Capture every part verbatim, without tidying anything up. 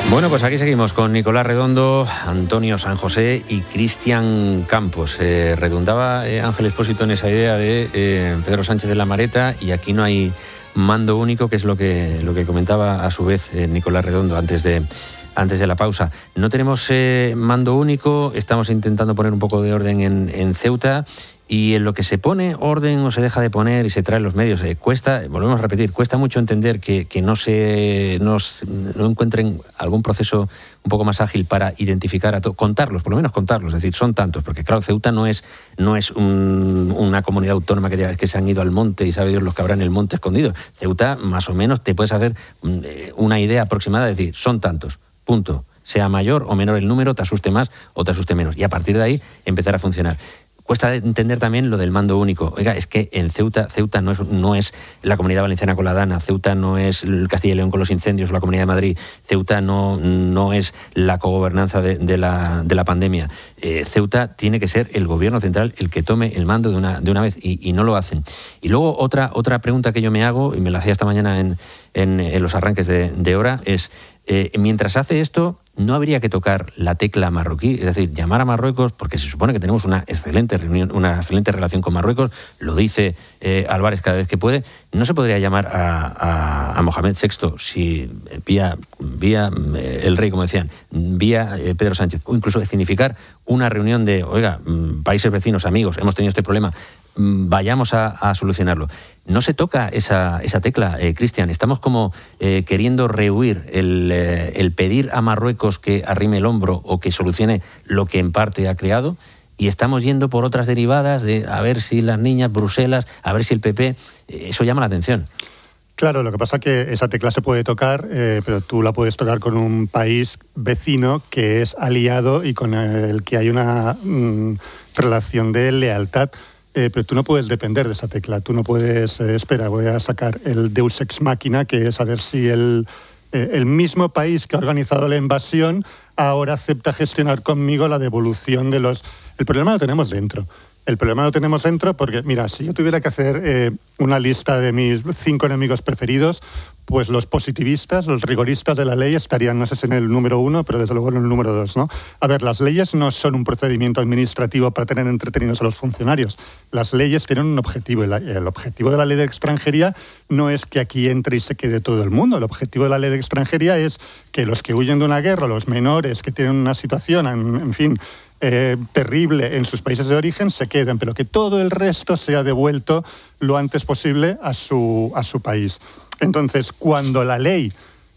Bueno, pues aquí seguimos con Nicolás Redondo, Antonio San José y Cristian Campos. Eh, redundaba eh, Ángel Expósito en esa idea de eh, Pedro Sánchez de la Mareta, y aquí no hay mando único, que es lo que, lo que comentaba a su vez eh, Nicolás Redondo antes de, antes de la pausa. No tenemos eh, mando único, estamos intentando poner un poco de orden en, en Ceuta. Y en lo que se pone orden o se deja de poner y se traen los medios, eh, cuesta, volvemos a repetir, cuesta mucho entender que, que no se no, no encuentren algún proceso un poco más ágil para identificar a todos, contarlos, por lo menos contarlos, es decir, son tantos, porque claro, Ceuta no es no es un, una comunidad autónoma que, ya, que se han ido al monte y sabe Dios los que habrá en el monte escondido. Ceuta, más o menos, te puedes hacer una idea aproximada de decir, son tantos, punto. Sea mayor o menor el número, te asuste más o te asuste menos. Y a partir de ahí, empezar a funcionar. Cuesta entender también lo del mando único. Oiga, es que en Ceuta, Ceuta no es, no es la Comunidad Valenciana con la DANA, Ceuta no es el Castilla y León con los incendios o la Comunidad de Madrid, Ceuta no, no es la cogobernanza de, de, la, de la pandemia. Eh, Ceuta tiene que ser el gobierno central el que tome el mando de una, de una vez, y, y no lo hacen. Y luego otra, otra pregunta que yo me hago, y me la hacía esta mañana en, en, en los arranques de, de hora, es, eh, mientras hace esto, ¿no habría que tocar la tecla marroquí? Es decir, llamar a Marruecos, porque se supone que tenemos una excelente reunión, una excelente relación con Marruecos, lo dice eh, Álvarez cada vez que puede. ¿No se podría llamar a, a, a Mohamed sexto, si vía, vía eh, el rey, como decían, vía eh, Pedro Sánchez, o incluso significar una reunión de, oiga, países vecinos, amigos, hemos tenido este problema, vayamos a, a solucionarlo? No se toca esa, esa tecla, eh, Cristian. Estamos como eh, queriendo rehuir el, eh, el pedir a Marruecos que arrime el hombro o que solucione lo que en parte ha creado, y estamos yendo por otras derivadas de a ver si las niñas, Bruselas, a ver si el P P, eh, eso llama la atención. Claro, lo que pasa es que esa tecla se puede tocar, eh, pero tú la puedes tocar con un país vecino que es aliado y con el que hay una mm, relación de lealtad. Eh, pero tú no puedes depender de esa tecla. Tú no puedes, eh, espera, voy a sacar el Deus Ex Machina, que es a ver si el, eh, el mismo país que ha organizado la invasión ahora acepta gestionar conmigo la devolución de los... El problema lo tenemos dentro. El problema lo tenemos dentro porque, mira, si yo tuviera que hacer eh, una lista de mis cinco enemigos preferidos, pues los positivistas, los rigoristas de la ley estarían, no sé si en el número uno, pero desde luego en el número dos, ¿no? A ver, las leyes no son un procedimiento administrativo para tener entretenidos a los funcionarios. Las leyes tienen un objetivo. El, el objetivo de la ley de extranjería no es que aquí entre y se quede todo el mundo. El objetivo de la ley de extranjería es que los que huyen de una guerra, los menores que tienen una situación, en, en fin... Eh, terrible en sus países de origen, se queden, pero que todo el resto sea devuelto lo antes posible a su, a su país. Entonces, cuando la ley,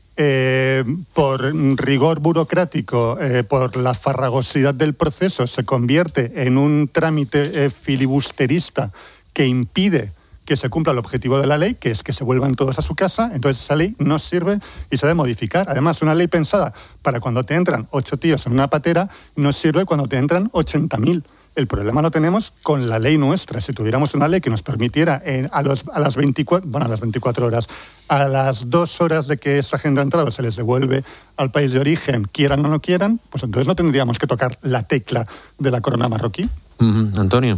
eh, por rigor burocrático, eh, por la farragosidad del proceso, se convierte en un trámite eh, filibusterista que impide que se cumpla el objetivo de la ley, que es que se vuelvan todos a su casa, entonces esa ley no sirve y se debe modificar. Además, una ley pensada para cuando te entran ocho tíos en una patera no sirve cuando te entran ochenta mil. El problema lo tenemos con la ley nuestra. Si tuviéramos una ley que nos permitiera eh, a, los, a, las veinticuatro, bueno, a las veinticuatro horas, a las dos horas de que esa gente ha entrado se les devuelve al país de origen, quieran o no quieran, pues entonces no tendríamos que tocar la tecla de la corona marroquí. Uh-huh. Antonio.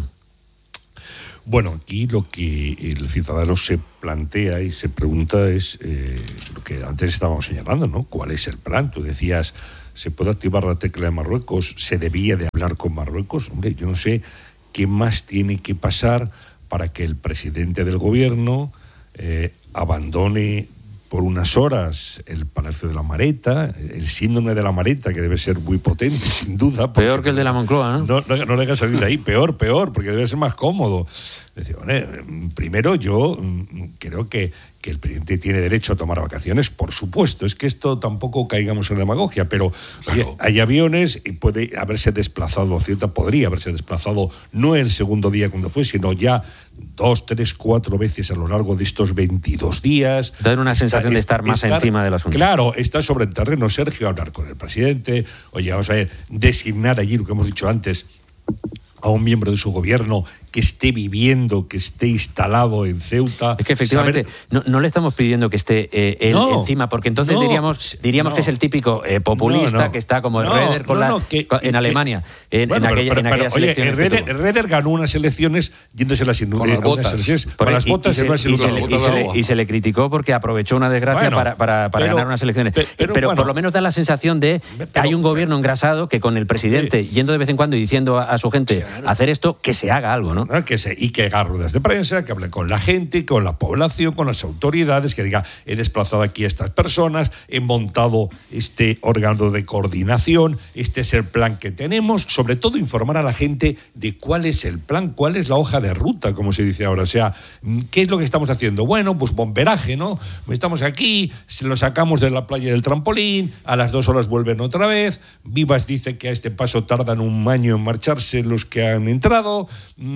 Bueno, aquí lo que el ciudadano se plantea y se pregunta es eh, lo que antes estábamos señalando, ¿no? ¿Cuál es el plan? Tú decías, ¿se puede activar la tecla de Marruecos? ¿Se debía de hablar con Marruecos? Hombre, yo no sé qué más tiene que pasar para que el presidente del gobierno eh, abandone por unas horas el Palacio de la Mareta, el síndrome de la Mareta, que debe ser muy potente, sin duda. Peor que el de la Moncloa, ¿no? No, no, no le haga salir de ahí, peor, peor, porque debe ser más cómodo. Decir, bueno, primero yo creo que, que el presidente tiene derecho a tomar vacaciones, por supuesto, es que esto tampoco caigamos en demagogia, pero claro, oye, hay aviones y puede haberse desplazado, cierta podría haberse desplazado no el segundo día cuando fue, sino ya dos, tres, cuatro veces a lo largo de estos veintidós días. Da una sensación está, de estar más estar, encima del asunto. Claro, está sobre el terreno, Sergio, hablar con el presidente, oye, vamos a ver, designar allí lo que hemos dicho antes, a un miembro de su gobierno que esté viviendo, que esté instalado en Ceuta. Es que efectivamente saber... no, no le estamos pidiendo que esté eh, él no, encima, porque entonces no, diríamos, diríamos no, que es el típico eh, populista no, no, que está como el no, Reder con no, la, que, con, en que, Alemania, en, bueno, en, aquella, pero, pero, en aquellas pero, elecciones. Oye, Reder, Reder ganó unas elecciones yéndose las con las botas, elecciones, con las botas y, y, se, y, se, y, se le, y se le criticó porque aprovechó una desgracia bueno, para, para, para pero, ganar unas elecciones. Pero, pero, pero bueno, por lo menos da la sensación de que hay un gobierno engrasado que con el presidente sí. yendo de vez en cuando y diciendo a, a su gente claro. hacer esto, que se haga algo, ¿no? Que se, y que haga ruedas de prensa, que hable con la gente, con la población, con las autoridades, que diga, he desplazado aquí a estas personas, he montado este órgano de coordinación, este es el plan que tenemos, sobre todo informar a la gente de cuál es el plan, cuál es la hoja de ruta, como se dice ahora, o sea, ¿qué es lo que estamos haciendo? Bueno, pues bomberaje, ¿no? Estamos aquí, se lo sacamos de la playa del trampolín, a las dos horas vuelven otra vez, Vivas dice que a este paso tardan un año en marcharse los que han entrado,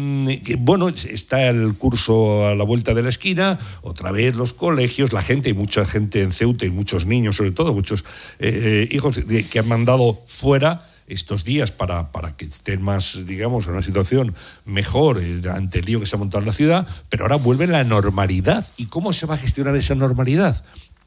bueno, está el curso a la vuelta de la esquina, otra vez los colegios, la gente, y mucha gente en Ceuta y muchos niños sobre todo, muchos eh, hijos de, que han mandado fuera estos días para, para que estén más, digamos, en una situación mejor eh, ante el lío que se ha montado en la ciudad, pero ahora vuelve la normalidad. ¿Y cómo se va a gestionar esa normalidad?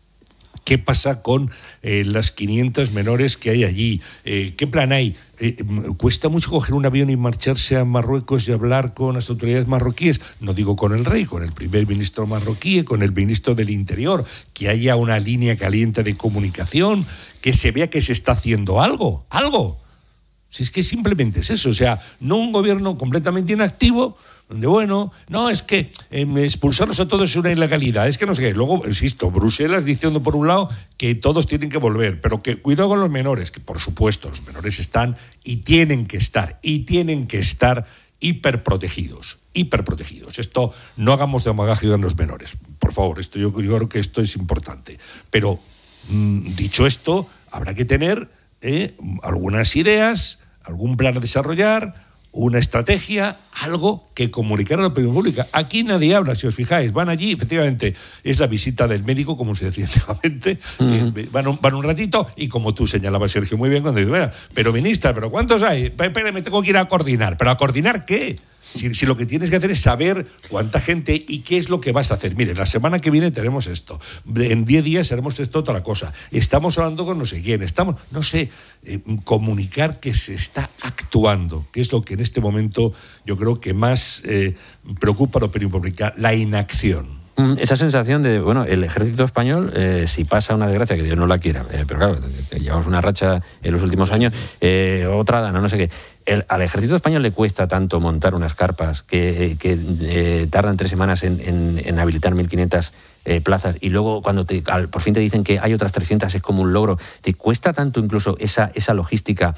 ¿Qué pasa con eh, las quinientas menores que hay allí? Eh, ¿Qué plan hay? Eh, ¿Cuesta mucho coger un avión y marcharse a Marruecos y hablar con las autoridades marroquíes? No digo con el rey, con el primer ministro marroquí, con el ministro del Interior, que haya una línea caliente de comunicación, que se vea que se está haciendo algo, algo. Si es que simplemente es eso, o sea, no un gobierno completamente inactivo, donde, bueno, no, es que eh, expulsarlos a todos es una ilegalidad, es que no sé qué. Luego, insisto, Bruselas diciendo por un lado que todos tienen que volver, pero que cuidado con los menores, que por supuesto los menores están y tienen que estar, y tienen que estar hiperprotegidos, hiperprotegidos. Esto, no hagamos demagogia en los menores, por favor, esto yo, yo creo que esto es importante. Pero, mmm, dicho esto, habrá que tener eh, algunas ideas, algún plan a desarrollar, una estrategia, algo que comunicar a la opinión pública. Aquí nadie habla, si os fijáis, van allí, efectivamente, es la visita del médico, como se decía antiguamente, uh-huh. van, un, van un ratito, y como tú señalabas, Sergio, muy bien, cuando dices, bueno, pero ministra, ¿pero cuántos hay? Espérame, me tengo que ir a coordinar. ¿Pero a coordinar qué? Si, si lo que tienes que hacer es saber cuánta gente y qué es lo que vas a hacer. Mire, la semana que viene tenemos esto, en diez días haremos esto, otra cosa. Estamos hablando con no sé quién, estamos, no sé, eh, comunicar que se está actuando, que es lo que en este momento yo creo que más eh, preocupa a la opinión pública, la inacción. Esa sensación de, bueno, el ejército español, eh, si pasa una desgracia, que Dios no la quiera, eh, pero claro, llevamos una racha en los últimos años, eh, otra dana, no sé qué. El, al ejército español le cuesta tanto montar unas carpas que, que eh, tardan tres semanas en, en, en habilitar mil quinientas eh, plazas, y luego cuando te, al, por fin te dicen que hay otras trescientas, es como un logro. ¿Te cuesta tanto incluso esa, esa logística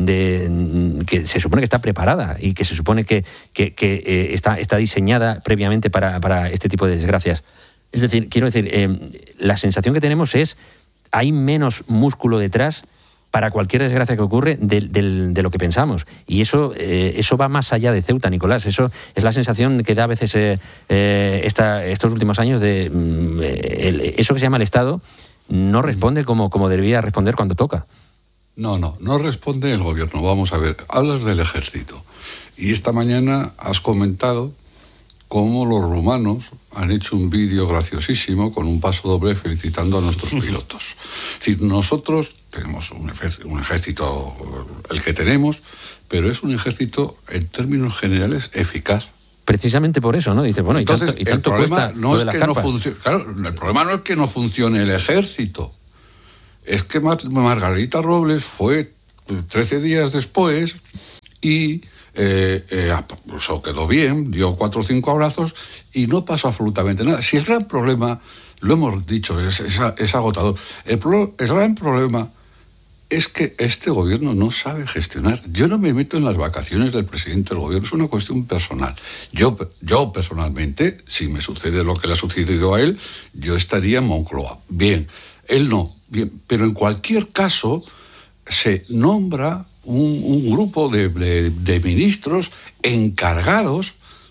de que se supone que está preparada y que se supone que, que, que eh, está, está diseñada previamente para, para este tipo de desgracias? Es decir, quiero decir, eh, la sensación que tenemos es hay menos músculo detrás para cualquier desgracia que ocurre de, de, de lo que pensamos. Y eso, eh, eso va más allá de Ceuta, Nicolás. Eso es la sensación que da a veces eh, eh, esta, estos últimos años de eh, el, eso que se llama el Estado no responde como, como debería responder cuando toca. No, no, no responde el gobierno. Vamos a ver, hablas del ejército. Y esta mañana has comentado cómo los rumanos han hecho un vídeo graciosísimo con un paso doble felicitando a nuestros pilotos. Es decir, nosotros tenemos un ejército, un ejército, el que tenemos, pero es un ejército, en términos generales, eficaz. Precisamente por eso, ¿no? Dice, bueno, Entonces, y tanto, y tanto el problema cuesta no lo es de que las no carpas. funcione. Claro, el problema no es que no funcione el ejército. Es que Margarita Robles fue trece días después y eh, eh, eso quedó bien, dio cuatro o cinco abrazos y no pasó absolutamente nada. Si el gran problema, lo hemos dicho, es, es, es agotador. El, pro, el gran problema es que este gobierno no sabe gestionar. Yo no me meto en las vacaciones del presidente del gobierno, es una cuestión personal. Yo, yo personalmente, si me sucede lo que le ha sucedido a él, yo estaría en Moncloa. Bien, él no. Bien, pero en cualquier caso se nombra un, un grupo de, de, de ministros encargados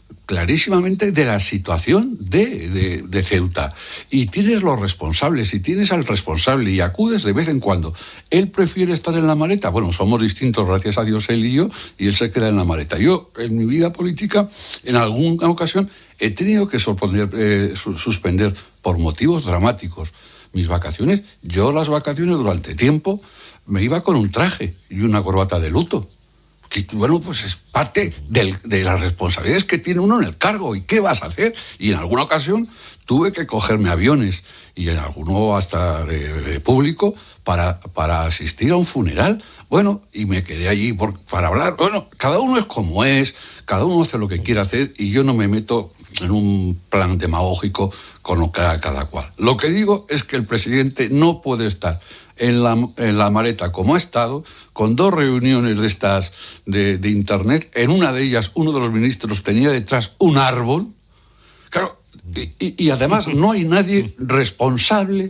clarísimamente de la situación de, de, de Ceuta. Y tienes los responsables, y tienes al responsable, y acudes de vez en cuando. Él prefiere estar en la maleta. Bueno, somos distintos, gracias a Dios, él y yo, y él se queda en la maleta. Yo, en mi vida política, en alguna ocasión, he tenido que suspender, eh, suspender por motivos dramáticos mis vacaciones. Yo las vacaciones durante tiempo me iba con un traje y una corbata de luto. Que, bueno, pues es parte del, de las responsabilidades que tiene uno en el cargo. ¿Y qué vas a hacer? Y en alguna ocasión tuve que cogerme aviones, y en alguno hasta de, de público, para, para asistir a un funeral. Bueno, y me quedé allí por, para hablar. Bueno, cada uno es como es, cada uno hace lo que quiere hacer, y yo no me meto en un plan demagógico con lo que haga cada cual. Lo que digo es que el presidente no puede estar en la, en la maleta como ha estado, con dos reuniones de estas de, de internet. En una de ellas, uno de los ministros tenía detrás un árbol. Claro, y, y, y además no hay nadie responsable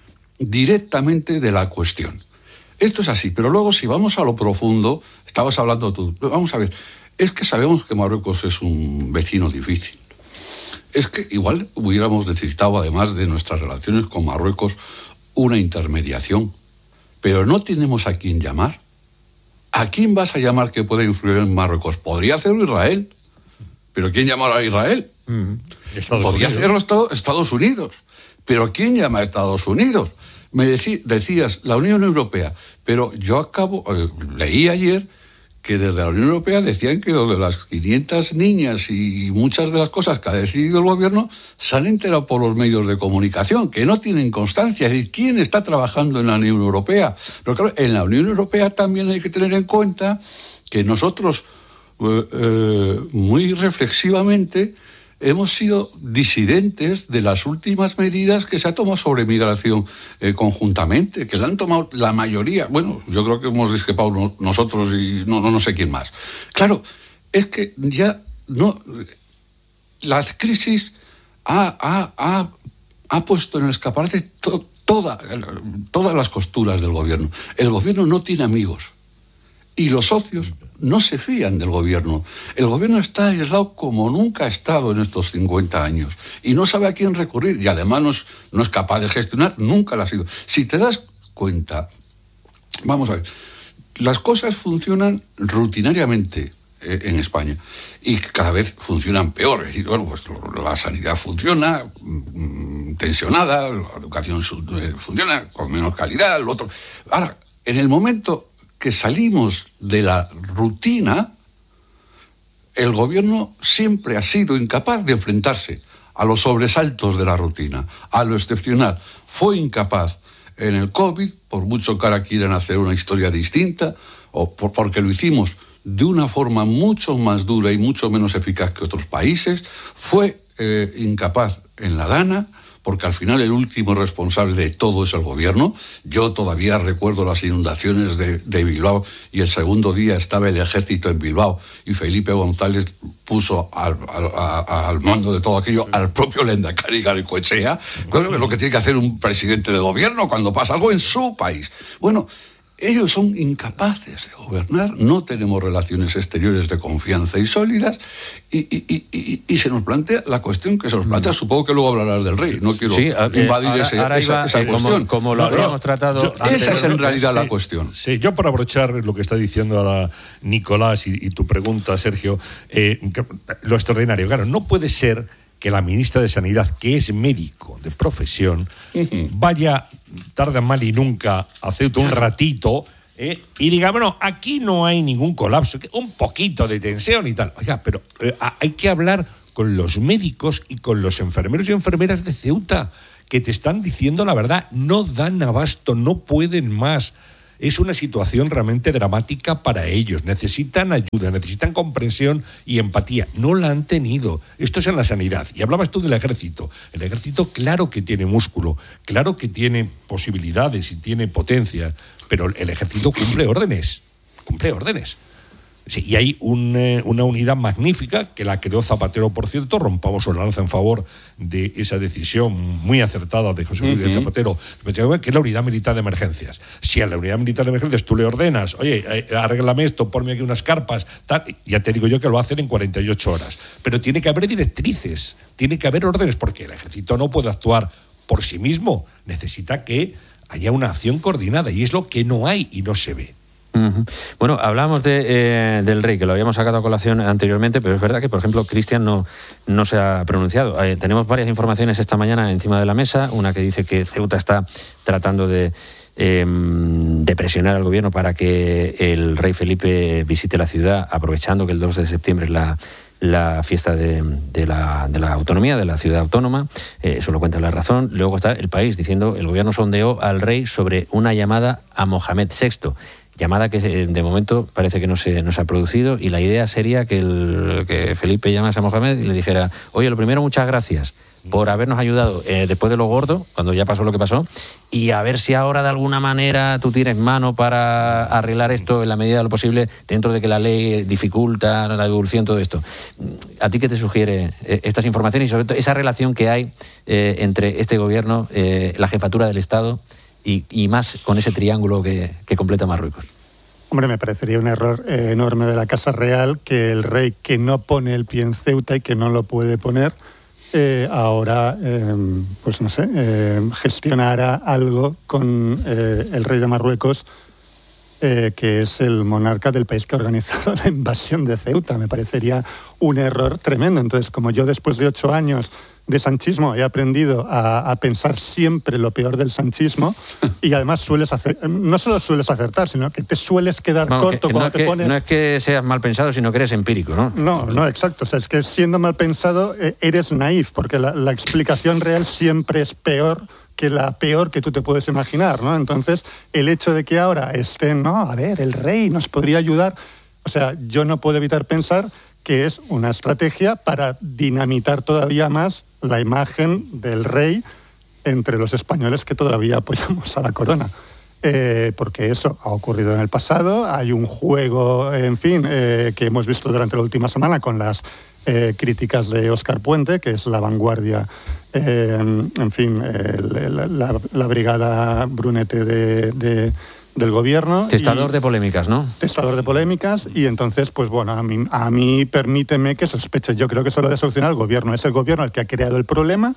directamente de la cuestión. Esto es así, pero luego si vamos a lo profundo, estabas hablando tú, vamos a ver, es que sabemos que Marruecos es un vecino difícil. Es que igual hubiéramos necesitado, además de nuestras relaciones con Marruecos, una intermediación, pero no tenemos a quién llamar. ¿A quién vas a llamar que pueda influir en Marruecos? Podría hacerlo Israel, pero ¿quién llamará a Israel? Mm. Estados Podría Unidos. hacerlo Estados, Estados Unidos, pero ¿quién llama a Estados Unidos? Me decí, decías, la Unión Europea, pero yo acabo, eh, leí ayer que desde la Unión Europea decían que lo de las quinientas niñas y muchas de las cosas que ha decidido el gobierno se han enterado por los medios de comunicación, que no tienen constancia. Es decir, ¿quién está trabajando en la Unión Europea? Pero claro, en la Unión Europea también hay que tener en cuenta que nosotros, eh, eh, muy reflexivamente, hemos sido disidentes de las últimas medidas que se ha tomado sobre migración eh, conjuntamente, que la han tomado la mayoría. Bueno, yo creo que hemos discrepado no, nosotros y no, no, no sé quién más. Claro, es que ya no... La crisis ha, ha, ha, ha puesto en el escaparate to, toda, todas las costuras del gobierno. El gobierno no tiene amigos. Y los socios no se fían del gobierno. El gobierno está aislado como nunca ha estado en estos cincuenta años. Y no sabe a quién recurrir. Y además no es, no es capaz de gestionar, nunca lo ha sido. Si te das cuenta, vamos a ver, las cosas funcionan rutinariamente eh, en España. Y cada vez funcionan peor. Es decir, bueno, pues la sanidad funciona mmm, tensionada, la educación eh, funciona con menos calidad, lo otro. Ahora, en el momento que salimos de la rutina, el gobierno siempre ha sido incapaz de enfrentarse a los sobresaltos de la rutina, a lo excepcional. Fue incapaz en el COVID, por mucho que ahora quieran hacer una historia distinta, o por, porque lo hicimos de una forma mucho más dura y mucho menos eficaz que otros países. Fue eh, incapaz en la DANA, porque al final el último responsable de todo es el gobierno. Yo todavía recuerdo las inundaciones de, de Bilbao, y el segundo día estaba el ejército en Bilbao y Felipe González puso al, al, al mando de todo aquello al propio Lehendakari Garaikoetxea. Bueno, es lo que tiene que hacer un presidente de gobierno cuando pasa algo en su país. Bueno, ellos son incapaces de gobernar, no tenemos relaciones exteriores de confianza y sólidas, y, y, y, y, y se nos plantea la cuestión que se nos plantea. Supongo que luego hablarás del rey, no quiero sí, invadir ahora, ese, ahora esa, iba, esa eh, cuestión. Como, como lo habíamos no, tratado yo, antes. Esa es en realidad sí, la cuestión. Sí, yo para aprovechar lo que está diciendo ahora Nicolás y, y tu pregunta, Sergio, eh, lo extraordinario, claro, no puede ser que la ministra de Sanidad, que es médico de profesión, uh-huh. vaya tarde mal y nunca a Ceuta un ratito, Eh, y diga, bueno, aquí no hay ningún colapso, un poquito de tensión y tal. Oiga, pero eh, hay que hablar con los médicos y con los enfermeros y enfermeras de Ceuta, que te están diciendo la verdad, no dan abasto, no pueden más. Es una situación realmente dramática para ellos. Necesitan ayuda, necesitan comprensión y empatía. No la han tenido. Esto es en la sanidad. Y hablabas tú del ejército. El ejército, claro que tiene músculo, claro que tiene posibilidades y tiene potencia, pero el ejército cumple órdenes. Cumple órdenes. Sí, y hay un, eh, una unidad magnífica que la creó Zapatero, por cierto. Rompamos una lanza en favor de esa decisión muy acertada de José Luis uh-huh. Zapatero, que es la unidad militar de emergencias. Si a la unidad militar de emergencias tú le ordenas, oye, eh, arréglame esto, ponme aquí unas carpas, tal, ya te digo yo que lo hacen en cuarenta y ocho horas. Pero tiene que haber directrices, tiene que haber órdenes, porque el ejército no puede actuar por sí mismo. Necesita que haya una acción coordinada, y es lo que no hay y no se ve. Uh-huh. Bueno, hablábamos de, eh, del rey, que lo habíamos sacado a colación anteriormente, pero es verdad que, por ejemplo, Cristian no, no se ha pronunciado. Eh, tenemos varias informaciones esta mañana encima de la mesa, una que dice que Ceuta está tratando de, eh, de presionar al gobierno para que el rey Felipe visite la ciudad, aprovechando que el dos de septiembre es la la fiesta de, de, la, de la autonomía, de la ciudad autónoma. Eh, eso lo cuenta La Razón. Luego está El País diciendo: el gobierno sondeó al rey sobre una llamada a Mohamed sexto. Llamada que de momento parece que no se, no se ha producido, y la idea sería que, el, que Felipe llamase a Mohamed y le dijera: oye, lo primero, muchas gracias por habernos ayudado eh, después de lo gordo, cuando ya pasó lo que pasó, y a ver si ahora de alguna manera tú tienes mano para arreglar esto en la medida de lo posible, dentro de que la ley dificulta la devolución, todo esto. ¿A ti qué te sugiere eh, estas informaciones y sobre todo esa relación que hay eh, entre este gobierno, eh, la jefatura del Estado y, y más con ese triángulo que, que completa Marruecos? Hombre, me parecería un error eh, enorme de la Casa Real que el rey, que no pone el pie en Ceuta y que no lo puede poner, Eh, ahora, eh, pues no sé, eh, gestionará algo con eh, el rey de Marruecos, eh, que es el monarca del país que ha organizado la invasión de Ceuta. Me parecería un error tremendo. Entonces, como yo después de ocho años de sanchismo he aprendido a, a pensar siempre lo peor del sanchismo, y además sueles hacer, no solo sueles acertar, sino que te sueles quedar Vamos, corto que, que cuando no te que, pones... No es que seas mal pensado, sino que eres empírico, ¿no? No, no, exacto. O sea, es que siendo mal pensado eh, eres naif, porque la, la explicación real siempre es peor que la peor que tú te puedes imaginar, ¿no? Entonces, el hecho de que ahora estén, no, a ver, el rey nos podría ayudar, o sea, yo no puedo evitar pensar que es una estrategia para dinamitar todavía más la imagen del rey entre los españoles que todavía apoyamos a la corona. Eh, porque eso ha ocurrido en el pasado, hay un juego, en fin, eh, que hemos visto durante la última semana con las eh, críticas de Óscar Puente, que es la vanguardia, eh, en fin, eh, la, la, la brigada Brunete de... de del gobierno. Testador y, de polémicas, ¿no? Testador de polémicas, y entonces, pues bueno, a mí, a mí permíteme que sospeche. Yo creo que eso lo debe solucionar el gobierno. Es el gobierno el que ha creado el problema,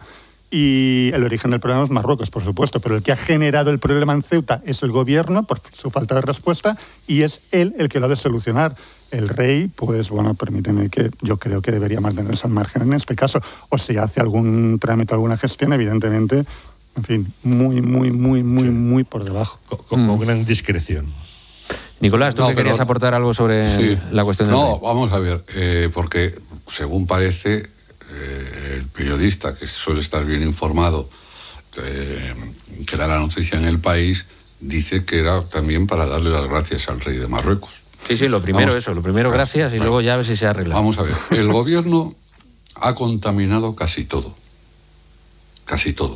y el origen del problema es Marruecos, por supuesto, pero el que ha generado el problema en Ceuta es el gobierno, por su falta de respuesta, y es él el que lo ha de solucionar. El rey, pues bueno, permíteme que yo creo que debería mantenerse al margen en este caso. O si hace algún trámite, alguna gestión, evidentemente, en fin, muy, muy, muy, muy, sí. muy por debajo. Con, con, con mm. gran discreción. Nicolás, ¿tú no, que querías pero, aportar algo sobre sí. la cuestión del No, rey? vamos a ver, eh, porque según parece, eh, el periodista, que suele estar bien informado, eh, que da la noticia en El País, dice que era también para darle las gracias al rey de Marruecos. Sí, sí, lo primero vamos, eso, lo primero gracias y bueno, luego ya a ver si se arregla. Vamos a ver, el gobierno ha contaminado casi todo, casi todo.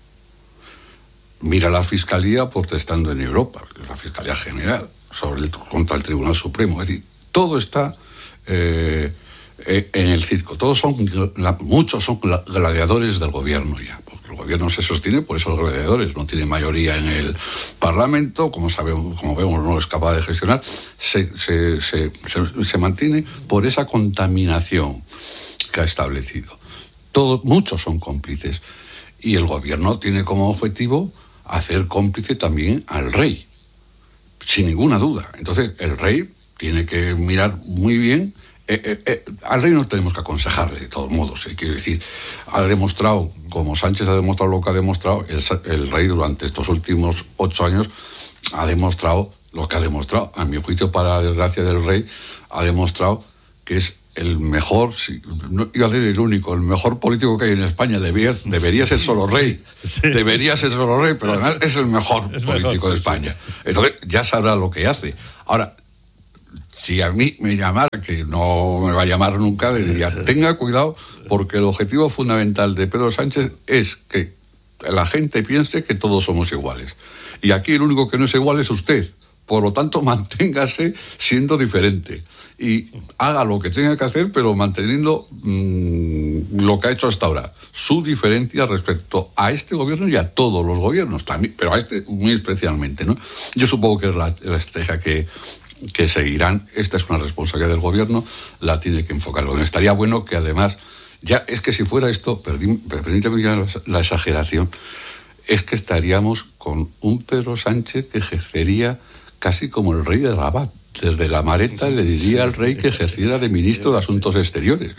Mira la Fiscalía protestando en Europa, la Fiscalía General, sobre el, contra el Tribunal Supremo. Es decir, todo está eh, en el circo. Todos son, muchos son gladiadores del gobierno ya. Porque el gobierno se sostiene por esos gladiadores. No tiene mayoría en el Parlamento, como sabemos, como vemos, no es capaz de gestionar. Se, se, se, se, se mantiene por esa contaminación que ha establecido. Todo, muchos son cómplices. Y el gobierno tiene como objetivo hacer cómplice también al rey, sin ninguna duda. Entonces, el rey tiene que mirar muy bien. Eh, eh, eh, al rey no tenemos que aconsejarle, de todos modos. Eh, quiero decir, ha demostrado, como Sánchez ha demostrado lo que ha demostrado, el, el rey durante estos últimos ocho años ha demostrado lo que ha demostrado. A mi juicio, para desgracia del rey, ha demostrado que es el mejor, no iba a decir el único, el mejor político que hay en España. Debería, debería ser solo rey, sí. debería ser solo rey, pero además es el mejor es político mejor, de sí, España. Sí. Entonces ya sabrá lo que hace. Ahora, si a mí me llamara, que no me va a llamar nunca, le diría, tenga cuidado, porque el objetivo fundamental de Pedro Sánchez es que la gente piense que todos somos iguales. Y aquí el único que no es igual es usted, por lo tanto, manténgase siendo diferente y haga lo que tenga que hacer, pero manteniendo mmm, lo que ha hecho hasta ahora, su diferencia respecto a este gobierno y a todos los gobiernos también, pero a este muy especialmente, ¿no? Yo supongo que es la, la estrategia que, que seguirán. Esta es una responsabilidad del gobierno, la tiene que enfocar el gobierno. Estaría bueno que además, ya es que si fuera esto, permítame ya la exageración, es que estaríamos con un Pedro Sánchez que ejercería casi como el rey de Rabat. Desde la Mareta le diría al rey que ejerciera de ministro de Asuntos Exteriores.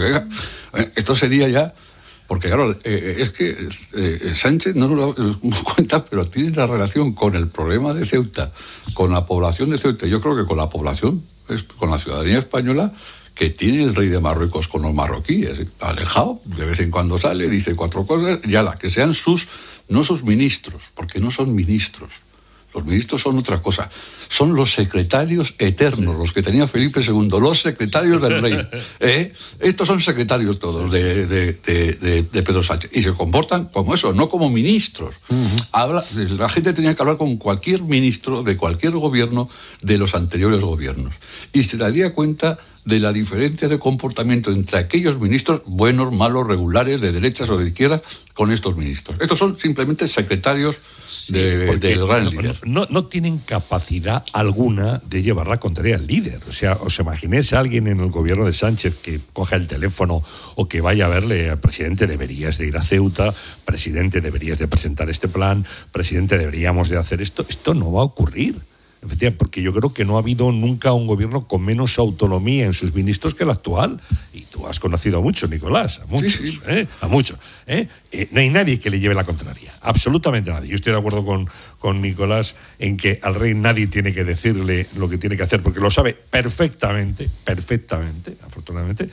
Esto sería ya... Porque claro, eh, es que eh, Sánchez no nos lo cuenta, pero tiene la relación con el problema de Ceuta, con la población de Ceuta. Yo creo que con la población, con la ciudadanía española, que tiene el rey de Marruecos con los marroquíes. Alejado, de vez en cuando sale, dice cuatro cosas, ya la que sean sus, no sus ministros, porque no son ministros. Los ministros son otra cosa. Son los secretarios eternos, los que tenía Felipe segundo, los secretarios del rey. ¿Eh? Estos son secretarios todos de, de, de, de, de Pedro Sánchez. Y se comportan como eso, no como ministros. Uh-huh. Habla, la gente tenía que hablar con cualquier ministro de cualquier gobierno de los anteriores gobiernos. Y se daría cuenta de la diferencia de comportamiento entre aquellos ministros, buenos, malos, regulares, de derechas o de izquierdas, con estos ministros. Estos son simplemente secretarios sí, de, del gran no, líder. No, no tienen capacidad alguna de llevar la contraria al líder. O sea, os imaginéis a alguien en el gobierno de Sánchez que coja el teléfono o que vaya a verle al presidente, deberías de ir a Ceuta, presidente, deberías de presentar este plan, presidente, deberíamos de hacer esto. Esto no va a ocurrir. Efectivamente, porque yo creo que no ha habido nunca un gobierno con menos autonomía en sus ministros que el actual. Y tú has conocido a muchos, Nicolás, a muchos, sí, sí. ¿eh? A muchos. ¿eh? Eh, no hay nadie que le lleve la contraria, absolutamente nadie. Yo estoy de acuerdo con, con Nicolás en que al rey nadie tiene que decirle lo que tiene que hacer, porque lo sabe perfectamente, perfectamente, afortunadamente.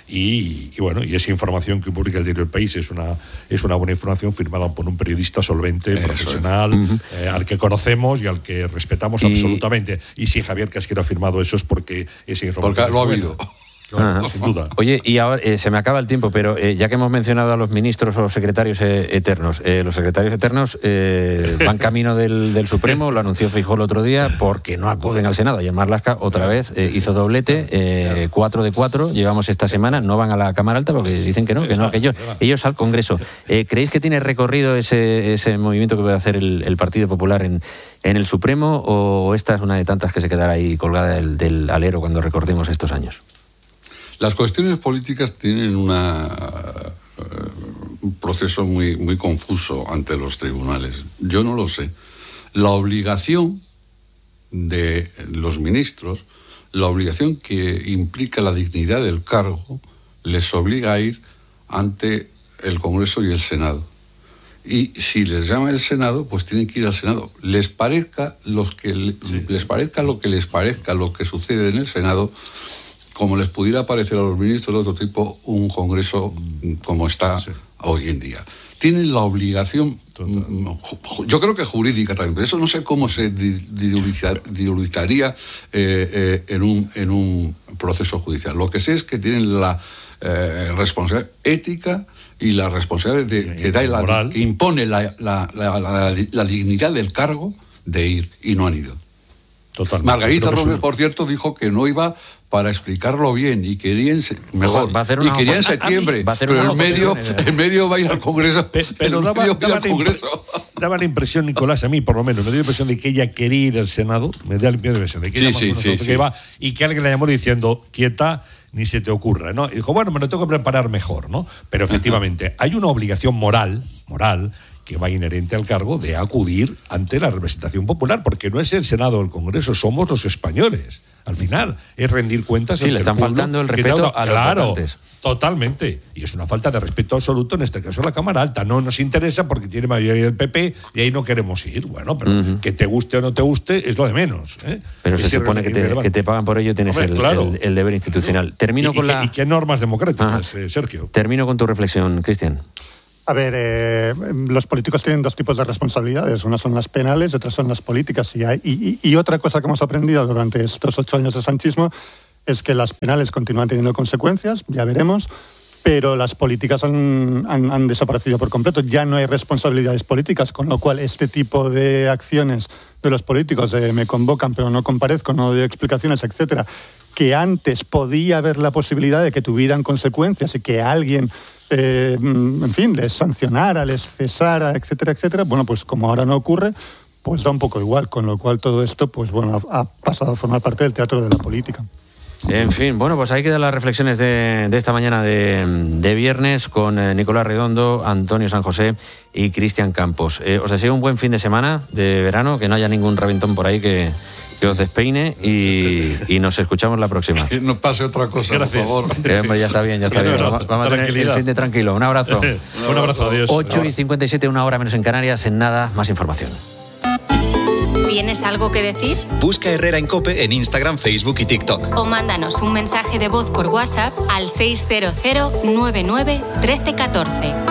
Y, y bueno, y esa información que publica el diario El País es una, es una buena información firmada por un periodista solvente, Eso profesional, es. uh-huh. eh, al que conocemos y al que respetamos y... absolutamente. Y si Javier Casquero ha firmado eso es porque esa información... Porque lo ha habido. No, sin duda. Oye, y ahora eh, se me acaba el tiempo, pero eh, ya que hemos mencionado a los ministros o secretarios eh, eternos, eh, los secretarios eternos eh, van camino del, del Supremo, lo anunció Feijóo el otro día, porque no acuden al Senado. Ayer Marlaska otra vez eh, hizo doblete, eh, cuatro de cuatro, llevamos esta semana, no van a la Cámara Alta porque dicen que no, que no, que ellos, ellos al Congreso. Eh, ¿Creéis que tiene recorrido ese, ese movimiento que puede hacer el, el Partido Popular en, en el Supremo, o esta es una de tantas que se quedará ahí colgada del, del alero cuando recordemos estos años? Las cuestiones políticas tienen una, uh, un proceso muy, muy confuso ante los tribunales. Yo no lo sé. La obligación de los ministros, la obligación que implica la dignidad del cargo, les obliga a ir ante el Congreso y el Senado. Y si les llama el Senado, pues tienen que ir al Senado. Les parezca, los que, sí. les parezca lo que les parezca lo que sucede en el Senado, como les pudiera parecer a los ministros de otro tipo un Congreso como está sí. hoy en día. Tienen la obligación, Total. yo creo que jurídica también, pero eso no sé cómo se diluidaría eh, eh, en, un, en un proceso judicial. Lo que sé es que tienen la eh, responsabilidad ética y la responsabilidad de, que, da la, que impone la, la, la, la, la dignidad del cargo de ir, y no han ido. Totalmente. Margarita Robles, por cierto, dijo que no iba para explicarlo bien y quería en, mejor, va a hacer una, y quería en septiembre, pero en medio, en medio va a ir al Congreso. Pero, pero daba, daba, al Congreso. daba la impresión, Nicolás, a mí por lo menos, me dio la impresión de que ella quería ir al Senado, me dio la impresión de que ella sí, sí, sí, sí. que iba, y que alguien le llamó diciendo, quieta, ni se te ocurra, ¿no? Y dijo, bueno, me lo tengo que preparar mejor, ¿no? Pero efectivamente, uh-huh. hay una obligación moral, moral, que va inherente al cargo de acudir ante la representación popular, porque no es el Senado o el Congreso, somos los españoles. Al final, es rendir cuentas. Sí, le están faltando el respeto a los claro, votantes. Totalmente. Y es una falta de respeto absoluto, en este caso, a la Cámara Alta. No nos interesa porque tiene mayoría del P P y ahí no queremos ir. Bueno, pero uh-huh. que te guste o no te guste es lo de menos. ¿eh? Pero se supone que te, que te pagan por ello, tienes Hombre, el, claro. el, el deber institucional. Termino y, con y, la... ¿Y qué normas democráticas, eh, Sergio? Termino con tu reflexión, Cristian. A ver, eh, los políticos tienen dos tipos de responsabilidades. Una son las penales y otras son las políticas. Y, hay, y, y otra cosa que hemos aprendido durante estos ocho años de sanchismo es que las penales continúan teniendo consecuencias, ya veremos, pero las políticas han, han, han desaparecido por completo. Ya no hay responsabilidades políticas, con lo cual este tipo de acciones de los políticos, eh, me convocan pero no comparezco, no doy explicaciones, etcétera, que antes podía haber la posibilidad de que tuvieran consecuencias y que alguien, eh, en fin, les sancionara, les cesara, etcétera, etcétera, bueno, pues como ahora no ocurre, pues da un poco igual, con lo cual todo esto, pues bueno, ha, ha pasado a formar parte del teatro de la política. En fin, bueno, pues ahí quedan las reflexiones de, de esta mañana de, de viernes con eh, Nicolás Redondo, Antonio San José y Cristian Campos. Eh, os deseo un buen fin de semana de verano, que no haya ningún reventón por ahí que, que os despeine y, y nos escuchamos la próxima. Que no pase otra cosa, Gracias. por favor. Eh, hombre, ya está bien, ya está bien. Vamos, vamos a tener el fin de tranquilo. Un abrazo. Un abrazo, adiós. ocho y cincuenta y siete, una hora menos en Canarias. En nada, más información. ¿Tienes algo que decir? Busca Herrera en COPE en Instagram, Facebook y TikTok. O mándanos un mensaje de voz por WhatsApp al seis cero cero nueve nueve uno tres uno cuatro.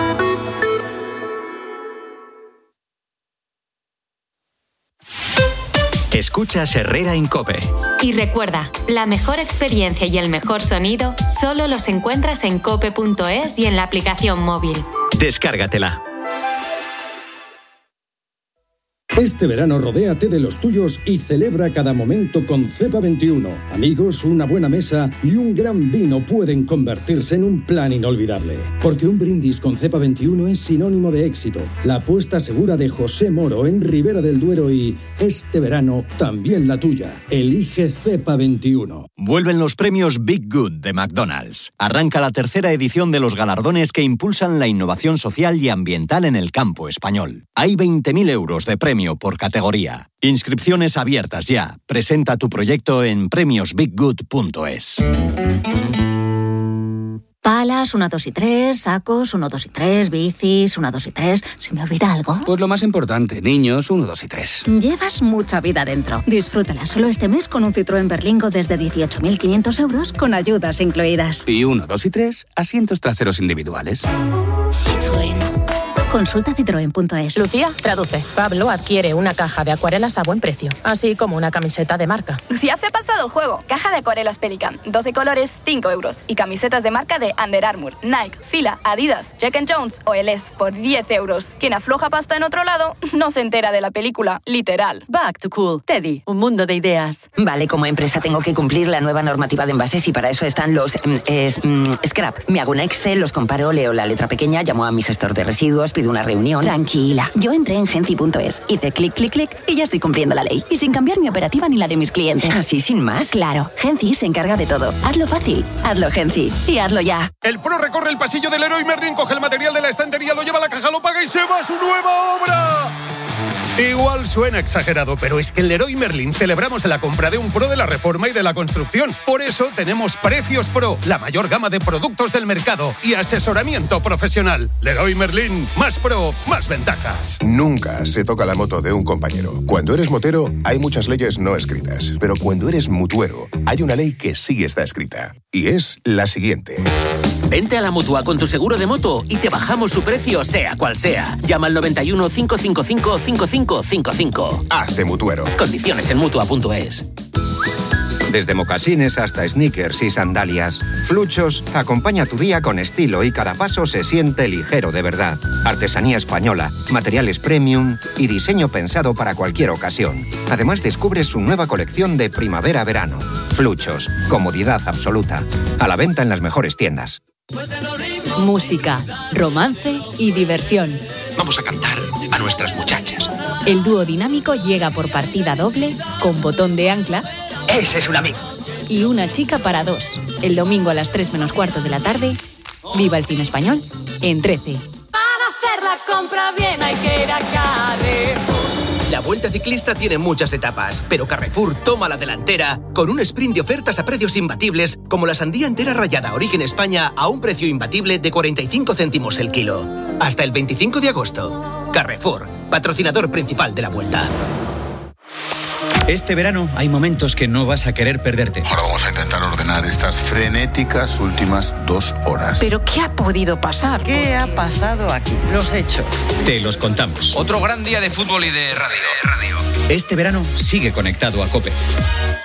Escuchas Herrera en COPE. Y recuerda, la mejor experiencia y el mejor sonido solo los encuentras en cope punto es y en la aplicación móvil. Descárgatela. Este verano rodéate de los tuyos y celebra cada momento con Cepa veintiuno. Amigos, una buena mesa y un gran vino pueden convertirse en un plan inolvidable. Porque un brindis con Cepa veintiuno es sinónimo de éxito. La apuesta segura de José Moro en Ribera del Duero y este verano también la tuya. Elige Cepa veintiuno. Vuelven los premios Big Good de McDonald's. Arranca la tercera edición de los galardones que impulsan la innovación social y ambiental en el campo español. Hay veinte mil euros de premio por categoría. Inscripciones abiertas ya. Presenta tu proyecto en premios big good punto es. Palas, uno, dos y tres, sacos, uno, dos y tres, bicis, uno, dos y tres. ¿Se me olvida algo? Pues lo más importante, niños, uno, dos y tres. Llevas mucha vida dentro. Disfrútala solo este mes con un Citroën Berlingo desde dieciocho mil quinientos euros con ayudas incluidas. Y uno, dos y tres, asientos traseros individuales. Citroën. Consulta citroen punto es. Lucía, traduce. Pablo adquiere una caja de acuarelas a buen precio, así como una camiseta de marca. Lucía se ha pasado el juego. Caja de acuarelas Pelican, doce colores, cinco euros. Y camisetas de marca de Under Armour, Nike, Fila, Adidas, Jack and Jones o El Es por diez euros. Quien afloja pasta en otro lado no se entera de la película, literal. Back to Cool. Teddy, un mundo de ideas. Vale, como empresa tengo que cumplir la nueva normativa de envases y para eso están los eh, eh, scrap. Me hago un Excel, los comparo, leo la letra pequeña, llamo a mi gestor de residuos, pido una reunión. Tranquila, yo entré en genci punto es, hice clic, clic, clic y ya estoy cumpliendo la ley. Y sin cambiar mi operativa ni la de mis clientes. ¿Así sin más? Claro, Genci se encarga de todo. Hazlo fácil, hazlo Genci y hazlo ya. El pro recorre el pasillo del Leroy Merlin, coge el material de la estantería, lo lleva a la caja, lo paga y se va a su nueva obra. Igual suena exagerado, pero es que en Leroy Merlin celebramos la compra de un pro de la reforma y de la construcción. Por eso tenemos Precios Pro, la mayor gama de productos del mercado y asesoramiento profesional. Leroy Merlin, más pro, más ventajas. Nunca se toca la moto de un compañero. Cuando eres motero, hay muchas leyes no escritas. Pero cuando eres mutuero, hay una ley que sí está escrita. Y es la siguiente. Vente a la Mutua con tu seguro de moto y te bajamos su precio, sea cual sea. Llama al noventa y uno, cinco cinco cinco, cinco cinco cinco cinco. Hazte mutuero. Condiciones en mutua punto es. Desde mocasines hasta sneakers y sandalias, Fluchos acompaña tu día con estilo y cada paso se siente ligero de verdad. Artesanía española, materiales premium y diseño pensado para cualquier ocasión. Además descubres su nueva colección de primavera-verano. Fluchos, comodidad absoluta. A la venta en las mejores tiendas. Música, romance y diversión. Vamos a cantar a nuestras muchachas. El dúo dinámico llega por partida doble, con botón de ancla. Ese es un amigo. Y una chica para dos. El domingo a las tres menos cuarto de la tarde. Viva el cine español en trece. Para hacer la compra bien hay que ir a Carrefour. La Vuelta Ciclista tiene muchas etapas, pero Carrefour toma la delantera con un sprint de ofertas a precios imbatibles, como la sandía entera rallada Origen España a un precio imbatible de cuarenta y cinco céntimos el kilo. Hasta el veinticinco de agosto. Carrefour, patrocinador principal de la Vuelta. Este verano hay momentos que no vas a querer perderte. Ahora vamos a intentar ordenar estas frenéticas últimas dos horas. ¿Pero qué ha podido pasar? ¿Qué ha pasado aquí? Los hechos. Te los contamos. Otro gran día de fútbol y de radio. Este verano sigue conectado a COPE.